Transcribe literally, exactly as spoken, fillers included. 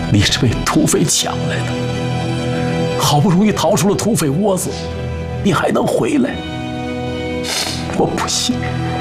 你是被土匪抢来的，好不容易逃出了土匪窝子，你还能回来？我不信。